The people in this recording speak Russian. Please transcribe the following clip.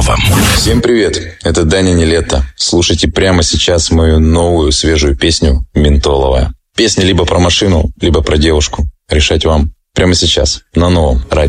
Ментоловым. Всем привет, это Даня Нилетто. Слушайте прямо сейчас мою новую свежую песню «Ментоловая». Песня либо про машину, либо про девушку. Решать вам. Прямо сейчас, на новом радио.